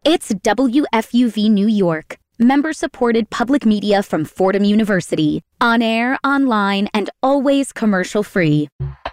It's WFUV New York, member-supported public media from Fordham University, on air, online, and always commercial-free.